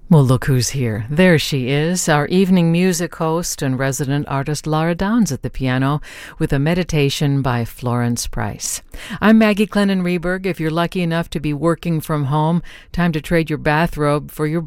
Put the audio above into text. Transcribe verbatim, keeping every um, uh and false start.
Well, look who's here. There she is, our evening music host and resident artist Lara Downs at the piano with a meditation by Florence Price. I'm Maggie Clennon Reberg. If you're lucky enough to be working from home, time to trade your bathrobe for your